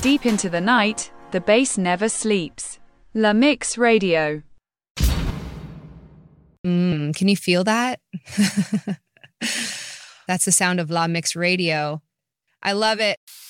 deep into the night, the bass never sleeps. La Mix Radio. Can you feel that? That's the sound of La Mix Radio. I love it.